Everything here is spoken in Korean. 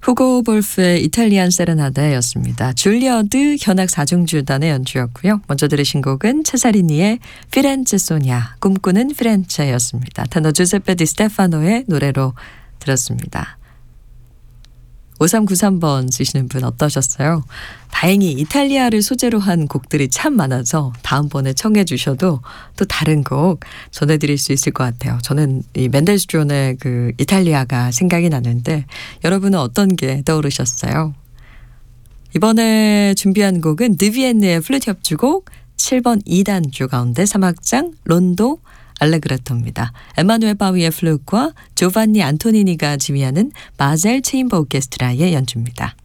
후고 볼프의 이탈리안 세레나데였습니다. 줄리어드 현악 4중주단의 연주였고요. 먼저 들으신 곡은 체사리니의 피렌체 소냐, 꿈꾸는 피렌체였습니다. 테너 주세페 디 스테파노의 노래로 들었습니다. 5393번 쓰시는 분 어떠셨어요? 다행히 이탈리아를 소재로 한 곡들이 참 많아서 다음번에 청해 주셔도 또 다른 곡 전해드릴 수 있을 것 같아요. 저는 이 멘델스존의 그 이탈리아가 생각이 나는데 여러분은 어떤 게 떠오르셨어요? 이번에 준비한 곡은 느비엔네의 플루트 협주곡 7번 2단주 가운데 3악장 론도 알레그레토입니다. 에마누엘 바위의 플루트와 조반니 안토니니가 지휘하는 마젤 체인버 오케스트라의 연주입니다.